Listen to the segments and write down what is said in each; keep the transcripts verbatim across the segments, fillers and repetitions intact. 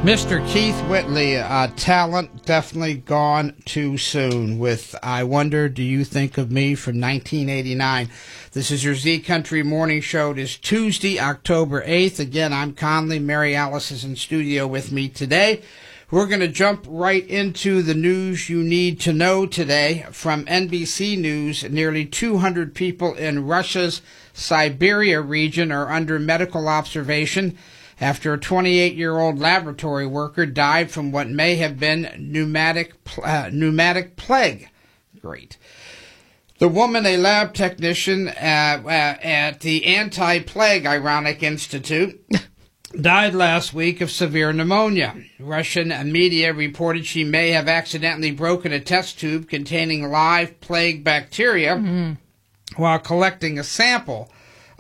Mister Keith Whitley, uh, talent definitely gone too soon with I Wonder, Do You Think of Me from nineteen eighty-nine. This is your Z Country Morning Show. It is Tuesday, October eighth. Again, I'm Conley. Mary Alice is in studio with me today. We're going to jump right into the news you need to know today. From N B C News, nearly two hundred people in Russia's Siberia region are under medical observation after a twenty-eight-year-old laboratory worker died from what may have been pneumatic uh, pneumatic plague. Great. The woman, a lab technician uh, uh, at the Anti-Plague Ironic Institute, died last week of severe pneumonia. Russian media reported she may have accidentally broken a test tube containing live plague bacteria mm-hmm. while collecting a sample,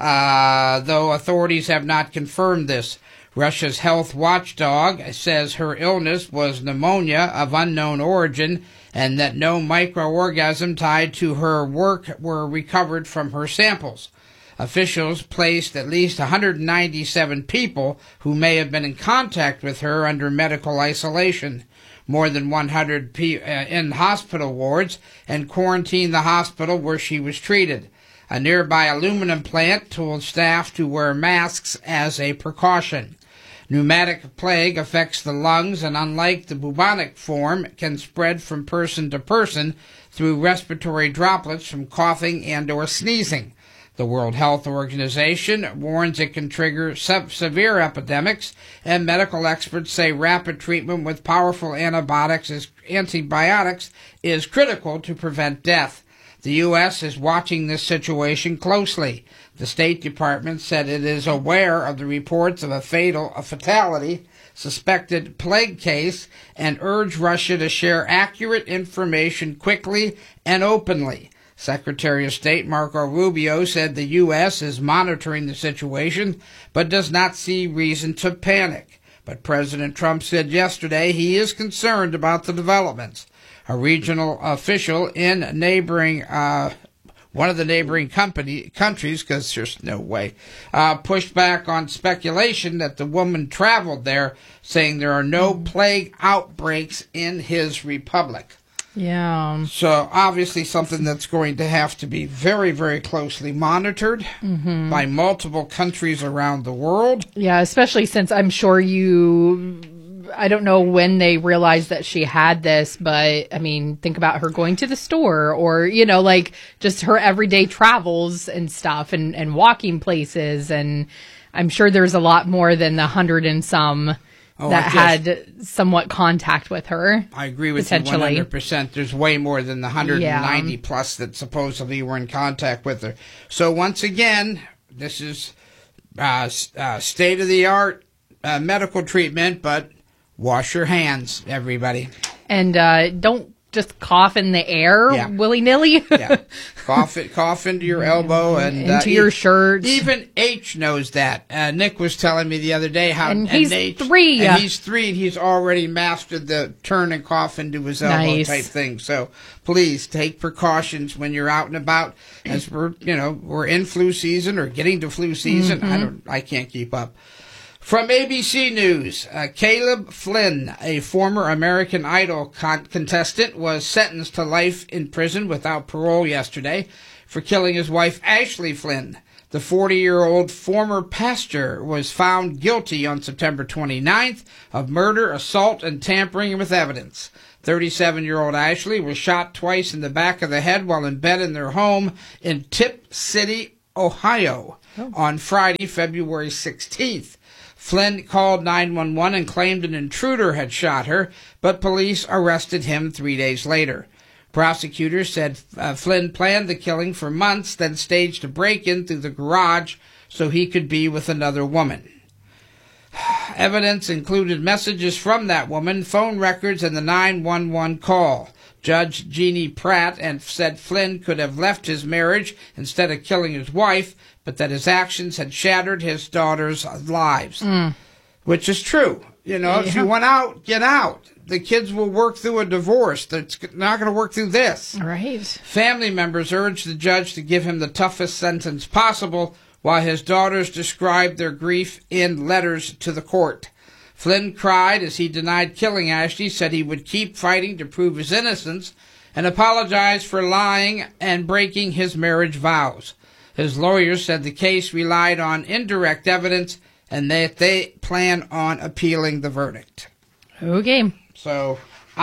uh, though authorities have not confirmed this. Russia's health watchdog says her illness was pneumonia of unknown origin and that no microorganism tied to her work were recovered from her samples. Officials placed at least one hundred ninety-seven people who may have been in contact with her under medical isolation, more than one hundred pe- uh, in hospital wards, and quarantined the hospital where she was treated. A nearby aluminum plant told staff to wear masks as a precaution. Pneumatic plague affects the lungs and, unlike the bubonic form, can spread from person to person through respiratory droplets from coughing and or sneezing. The World Health Organization warns it can trigger se- severe epidemics, and medical experts say rapid treatment with powerful antibiotics is, antibiotics is critical to prevent death. The U S is watching this situation closely. The State Department said it is aware of the reports of a fatal a fatality suspected plague case and urged Russia to share accurate information quickly and openly. Secretary of State Marco Rubio said the U S is monitoring the situation but does not see reason to panic. But President Trump said yesterday he is concerned about the developments. A regional official in neighboring, uh, one of the neighboring company, countries, because there's no way, uh, pushed back on speculation that the woman traveled there, saying there are no plague outbreaks in his republic. Yeah. So obviously something that's going to have to be very, very closely monitored mm-hmm. by multiple countries around the world. Yeah, especially since I'm sure you... I don't know when they realized that she had this, but I mean, think about her going to the store or, you know, like just her everyday travels and stuff and, and walking places. And I'm sure there's a lot more than the hundred and some oh, that had somewhat contact with her. I agree with you one hundred percent. There's way more than the one hundred ninety yeah. plus that supposedly were in contact with her. So once again, this is uh, uh, state-of-the-art uh, medical treatment, but wash your hands, everybody. And uh, don't just cough in the air yeah. willy-nilly. yeah. Cough it, cough into your elbow. and Into uh, your e- shirt. Even H knows that. Uh, Nick was telling me the other day how... And he's and H, three. And he's three, and he's already mastered the turn and cough into his elbow nice. type thing. So please take precautions when you're out and about. As we're, you know, we're in flu season or getting to flu season. Mm-hmm. I don't, I can't keep up. From A B C News, uh, Caleb Flynn, a former American Idol con- contestant, was sentenced to life in prison without parole yesterday for killing his wife Ashley Flynn. The forty-year-old former pastor was found guilty on September twenty-ninth of murder, assault, and tampering with evidence. thirty-seven-year-old Ashley was shot twice in the back of the head while in bed in their home in Tip City, Ohio, oh. on Friday, February sixteenth. Flynn called nine one one and claimed an intruder had shot her, but police arrested him three days later. Prosecutors said uh, Flynn planned the killing for months, then staged a break-in through the garage so he could be with another woman. Evidence included messages from that woman, phone records, and the nine one one call. Judge Jeannie Pratt and said Flynn could have left his marriage instead of killing his wife, but that his actions had shattered his daughter's lives, mm. which is true. You know, yeah. if you want out, get out. The kids will work through a divorce. That's not going to work through this. Right. Family members urged the judge to give him the toughest sentence possible, while his daughters described their grief in letters to the court. Flynn cried as he denied killing Ashley, said he would keep fighting to prove his innocence, and apologized for lying and breaking his marriage vows. His lawyers said the case relied on indirect evidence and that they plan on appealing the verdict. Okay. So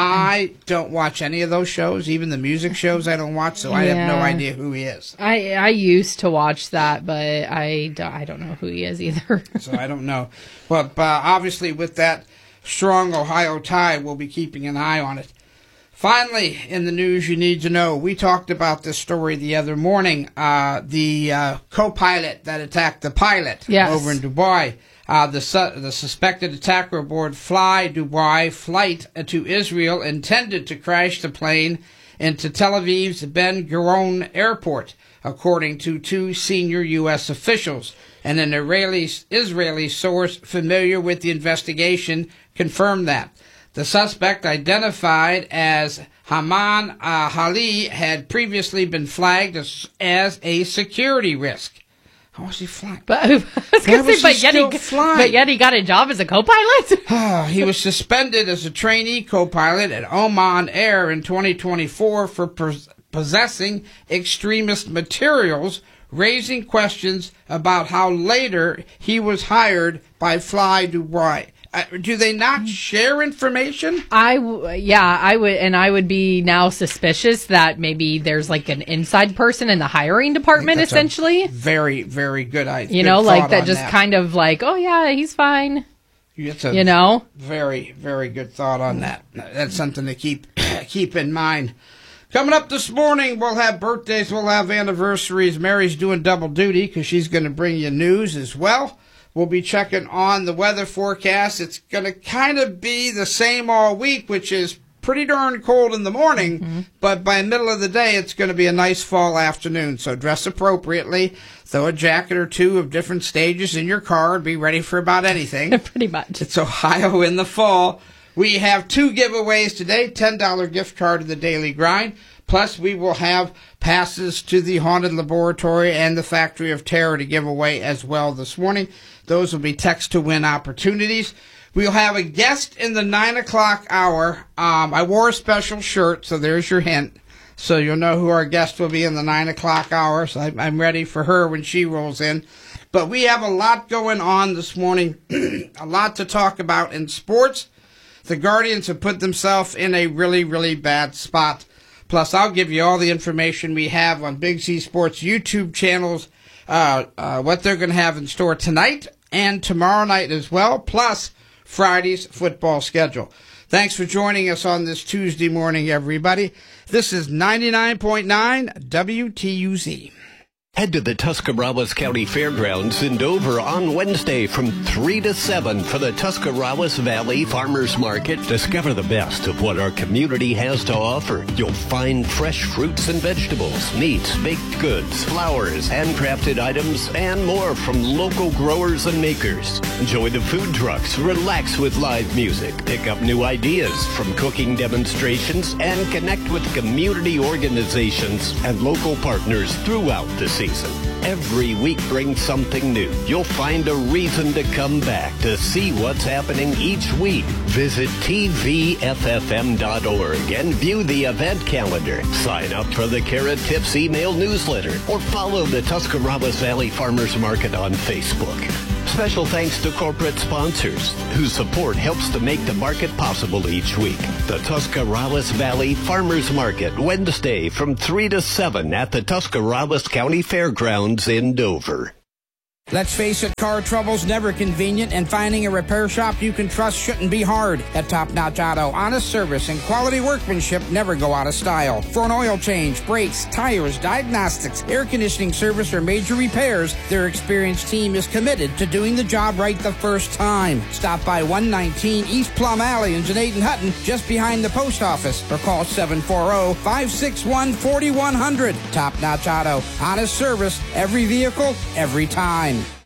I don't watch any of those shows, even the music shows I don't watch, so I Yeah. have no idea who he is. I I used to watch that, but I, don't- I don't know who he is either. So I don't know. But uh, obviously with that strong Ohio tie, we'll be keeping an eye on it. Finally, in the news you need to know, we talked about this story the other morning. Uh, the uh, co-pilot that attacked the pilot Yes. over in Dubai. Uh, the su- the suspected attacker aboard Fly Dubai flight to Israel intended to crash the plane into Tel Aviv's Ben Gurion airport, according to two senior U S officials. And an Israeli, Israeli source familiar with the investigation confirmed that. The suspect, identified as Haman uh, Hali, had previously been flagged as, as a security risk. How was he flying? But I was Why gonna was say, he but yet, still he, flying? but yet he got a job as a co-pilot. He was suspended as a trainee co-pilot at Oman Air in twenty twenty-four for pos- possessing extremist materials, raising questions about how later he was hired by Fly Dubai. Uh, do they not share information? I w- yeah, I would, and I would be now suspicious that maybe there's like an inside person in the hiring department, That's a essentially. Very, very good idea. You know, like that just kind of like, oh yeah, he's fine. It's a You know, very, very good thought on that. That's something to keep keep in mind. Coming up this morning, we'll have birthdays, we'll have anniversaries. Mary's doing double duty because she's going to bring you news as well. We'll be checking on the weather forecast. It's going to kind of be the same all week, which is pretty darn cold in the morning, mm-hmm. but by the middle of the day, it's going to be a nice fall afternoon. So dress appropriately. Throw a jacket or two of different stages in your car and be ready for about anything. Pretty much. It's Ohio in the fall. We have two giveaways today, ten dollars gift card to the Daily Grind. Plus, we will have passes to the Haunted Laboratory and the Factory of Terror to give away as well this morning. Those will be text-to-win opportunities. We'll have a guest in the nine o'clock hour. Um, I wore a special shirt, so there's your hint. So you'll know who our guest will be in the nine o'clock hour. So I, I'm ready for her when she rolls in. But we have a lot going on this morning, a lot to talk about in sports. The Guardians have put themselves in a really, really bad spot. Plus, I'll give you all the information we have on Big Z Sports YouTube channels, uh, uh, what they're going to have in store tonight and tomorrow night as well, plus Friday's football schedule. Thanks for joining us on this Tuesday morning, everybody. This is ninety-nine point nine W T U Z. Head to the Tuscarawas County Fairgrounds in Dover on Wednesday from three to seven for the Tuscarawas Valley Farmers Market. Discover the best of what our community has to offer. You'll find fresh fruits and vegetables, meats, baked goods, flowers, handcrafted items, and more from local growers and makers. Enjoy the food trucks, relax with live music, pick up new ideas from cooking demonstrations, and connect with community organizations and local partners throughout the season. Every week brings something new. You'll find a reason to come back to see what's happening each week. Visit T V F F M dot org and view the event calendar. Sign up for the Carrot Tips email newsletter or follow the Tuscarawas Valley Farmers Market on Facebook. Special thanks to corporate sponsors whose support helps to make the market possible each week. The Tuscarawas Valley Farmers Market, Wednesday from three to seven at the Tuscarawas County Fairgrounds in Dover. Let's face it, car trouble's never convenient, and finding a repair shop you can trust shouldn't be hard. At Top Notch Auto, honest service and quality workmanship never go out of style. For an oil change, brakes, tires, diagnostics, air conditioning service, or major repairs, their experienced team is committed to doing the job right the first time. Stop by one nineteen East Plum Alley in Janaden Hutton, just behind the post office, or call seven four zero, five six one, four one zero zero. Top Notch Auto, honest service, every vehicle, every time. Hi,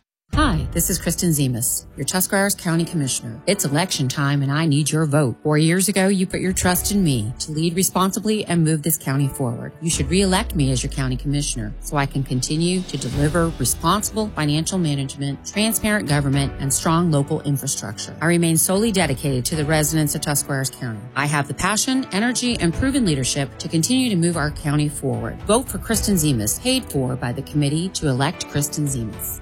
Hi, this is Kristen Zemas, your Tuscarawas County Commissioner. It's election time and I need your vote. Four years ago, you put your trust in me to lead responsibly and move this county forward. You should re-elect me as your county commissioner so I can continue to deliver responsible financial management, transparent government, and strong local infrastructure. I remain solely dedicated to the residents of Tuscarawas County. I have the passion, energy, and proven leadership to continue to move our county forward. Vote for Kristen Zemas, paid for by the committee to elect Kristen Zemas.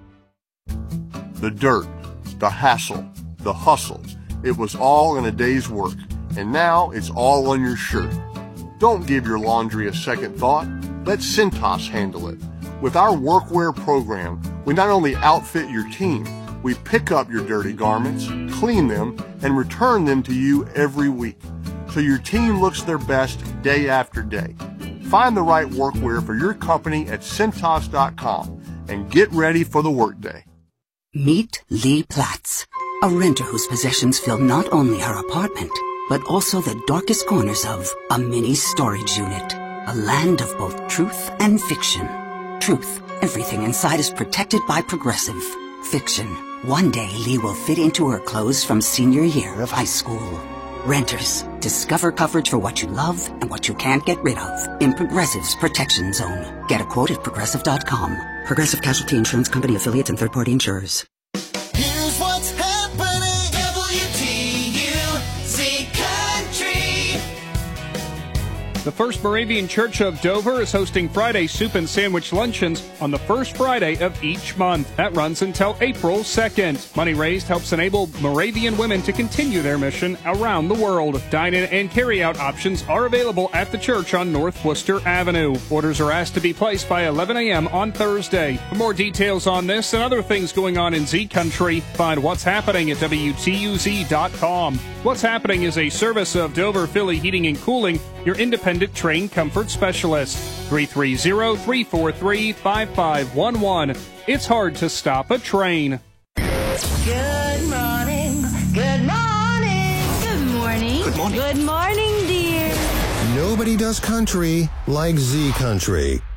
The dirt, the hassle, the hustle, it was all in a day's work, and now it's all on your shirt. Don't give your laundry a second thought. Let Cintas handle it. With our workwear program, we not only outfit your team, we pick up your dirty garments, clean them, and return them to you every week, so your team looks their best day after day. Find the right workwear for your company at Cintas dot com and get ready for the workday. Meet Lee Platts, a renter whose possessions fill not only her apartment, but also the darkest corners of a mini storage unit. A land of both truth and fiction. Truth, everything inside is protected by Progressive. Fiction, one day Lee will fit into her clothes from senior year of high school. Renters, discover coverage for what you love and what you can't get rid of in Progressive's Protection Zone. Get a quote at Progressive dot com. Progressive Casualty Insurance Company affiliates and third-party insurers. Here's what's happening. W T U Z Country. The First Moravian Church of Dover is hosting Friday soup and sandwich luncheons on the first Friday of each month. That runs until April second. Money raised helps enable Moravian women to continue their mission around the world. Dine-in and carry-out options are available at the church on North Worcester Avenue. Orders are asked to be placed by eleven a.m. on Thursday. For more details on this and other things going on in Z Country, find What's Happening at W T U Z dot com. What's Happening is a service of Dover Philly Heating and Cooling, your independent train comfort specialist. three three zero, three four three, five five one one. It's hard to stop a train. Good morning. Good morning. Good morning. Good morning. Good morning, dear. Nobody does country like Z Country.